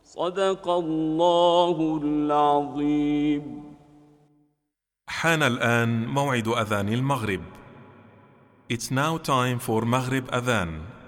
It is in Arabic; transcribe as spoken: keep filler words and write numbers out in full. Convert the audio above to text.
صدق الله العظيم. حان الآن موعد أذان المغرب. It's now time for Maghrib Adhan.